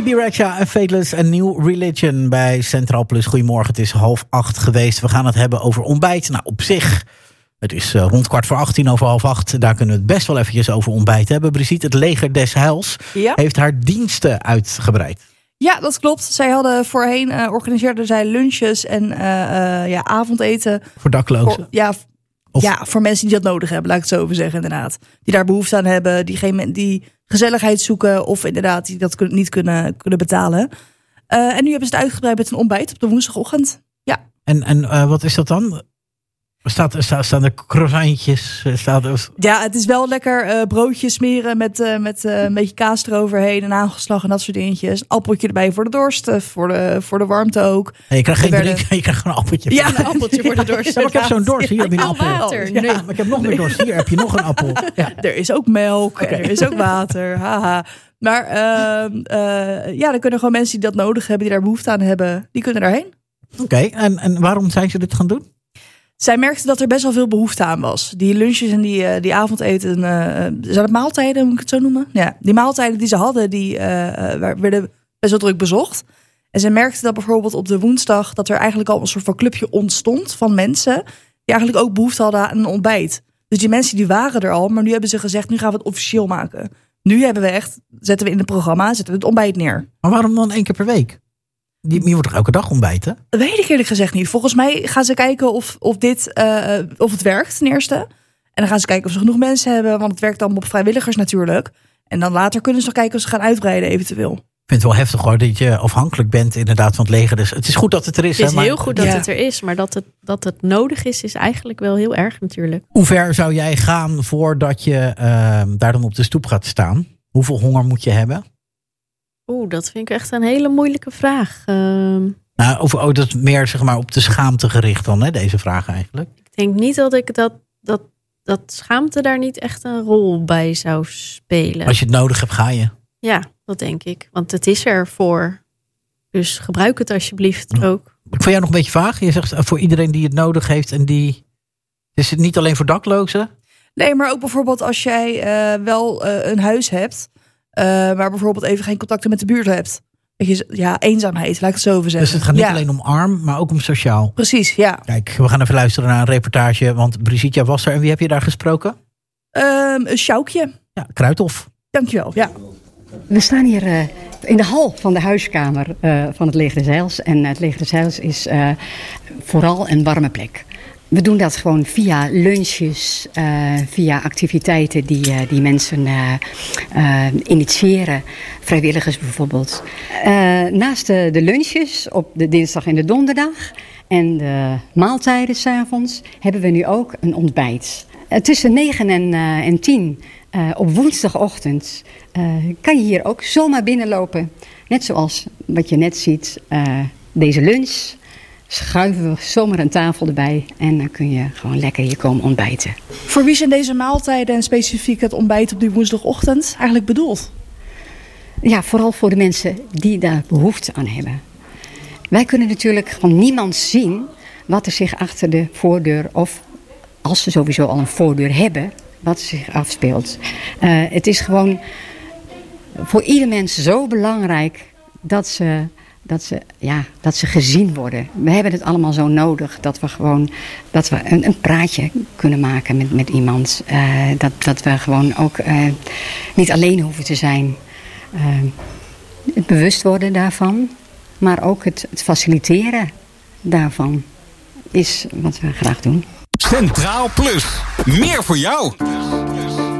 Phoebe Rexha en Fateless, een New Religion bij Centraal Plus. Goedemorgen, het is 7:30 geweest. We gaan het hebben over ontbijt. Nou, op zich, het is rond 7:15 over 7:30. Daar kunnen we het best wel eventjes over ontbijt hebben. Brigitte, het leger des Heils heeft haar diensten uitgebreid. Ja, dat klopt. Zij hadden voorheen, organiseerden zij lunches en avondeten. Voor daklozen? Voor mensen die dat nodig hebben, laat ik het zo over zeggen inderdaad. Die daar behoefte aan hebben, die gezelligheid zoeken of inderdaad die dat niet kunnen betalen. En nu hebben ze het uitgebreid met een ontbijt op de woensdagochtend. Ja. En wat is dat dan? Staan er croissantjes? Ja, het is wel lekker broodjes smeren met een beetje kaas eroverheen en aangeslag en dat soort dingetjes. Een appeltje erbij voor de dorst, voor de warmte ook. Je krijgt geen drink, je krijgt gewoon een appeltje. Ja, een appeltje voor de dorst. Ja, maar ik heb zo'n dorst, hier heb je een appel. Water. Ja, maar ik heb nog meer dorst, hier heb je nog een appel. Ja. Er is ook melk, en er is ook water. Haha. Maar dan kunnen gewoon mensen die dat nodig hebben, die daar behoefte aan hebben, die kunnen daarheen. Oké, en waarom zijn ze dit gaan doen? Zij merkten dat er best wel veel behoefte aan was. Die lunches en die avondeten, zijn het maaltijden, moet ik het zo noemen? Ja, die maaltijden die ze hadden, die werden best wel druk bezocht. En zij merkten dat bijvoorbeeld op de woensdag, dat er eigenlijk al een soort van clubje ontstond van mensen die eigenlijk ook behoefte hadden aan een ontbijt. Dus die mensen die waren er al, maar nu hebben ze gezegd, nu gaan we het officieel maken. Nu hebben we zetten we in het programma, zetten we het ontbijt neer. Maar waarom dan 1 keer per week? Je wordt toch elke dag ontbijten? Dat weet ik eerlijk gezegd niet. Volgens mij gaan ze kijken of het werkt ten eerste. En dan gaan ze kijken of ze genoeg mensen hebben. Want het werkt dan op vrijwilligers natuurlijk. En dan later kunnen ze nog kijken of ze gaan uitbreiden eventueel. Ik vind het wel heftig hoor, dat je afhankelijk bent inderdaad van het leger. Dus het is goed dat het er is. Het is heel goed dat het er is. Maar dat het nodig is eigenlijk wel heel erg natuurlijk. Hoe ver zou jij gaan voordat je daar dan op de stoep gaat staan? Hoeveel honger moet je hebben? Dat vind ik echt een hele moeilijke vraag. Dat is meer zeg maar op de schaamte gericht dan, hè, deze vraag eigenlijk. Ik denk niet dat ik dat schaamte daar niet echt een rol bij zou spelen. Als je het nodig hebt, ga je. Ja, dat denk ik. Want het is ervoor. Dus gebruik het alsjeblieft ook. Ik vond jou nog een beetje vaag. Je zegt voor iedereen die het nodig heeft en die... Is het niet alleen voor daklozen? Nee, maar ook bijvoorbeeld als jij wel een huis hebt... maar bijvoorbeeld even geen contacten met de buurt hebt. Eenzaamheid, laat ik het zo over zeggen. Dus het gaat niet alleen om arm, maar ook om sociaal. Precies, ja. Kijk, we gaan even luisteren naar een reportage. Want Brigitte was er. En wie heb je daar gesproken? Een Sjoukje. Ja, Kruithof. Dankjewel, ja. We staan hier in de hal van de huiskamer van het Leger des Heils. En het Leger des Heils is vooral een warme plek. We doen dat gewoon via lunches, via activiteiten die mensen initiëren. Vrijwilligers bijvoorbeeld. Naast de lunches op de dinsdag en de donderdag en de maaltijden 's avonds hebben we nu ook een ontbijt. Tussen 9 en 10 op woensdagochtend kan je hier ook zomaar binnenlopen. Net zoals wat je net ziet, deze lunch. Schuiven we zomaar een tafel erbij en dan kun je gewoon lekker hier komen ontbijten. Voor wie zijn deze maaltijden en specifiek het ontbijt op die woensdagochtend eigenlijk bedoeld? Ja, vooral voor de mensen die daar behoefte aan hebben. Wij kunnen natuurlijk van niemand zien wat er zich achter de voordeur, of als ze sowieso al een voordeur hebben, wat er zich afspeelt. Het is gewoon voor ieder mens zo belangrijk dat ze gezien worden. We hebben het allemaal zo nodig dat we een praatje kunnen maken met iemand. Dat we gewoon ook niet alleen hoeven te zijn. Het bewust worden daarvan, maar ook het faciliteren daarvan is wat we graag doen. Centraal Plus, meer voor jou.